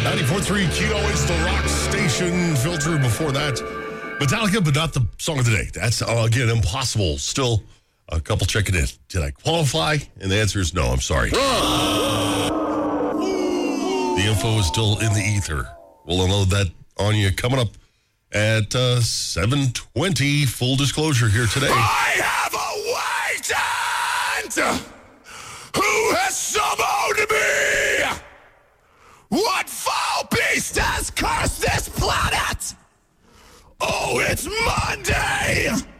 94.3 Kino is the rock station. Filter before that. Metallica, but not the song of the day. That's, again, impossible. Still, a couple checking in. Did I qualify? And the answer is no, I'm sorry. The info is still in the ether. We'll unload that on you coming up at 7:20. Full disclosure here today. I have awakened! Who has summoned me? What foul beast has cursed this planet? Oh, it's Monday!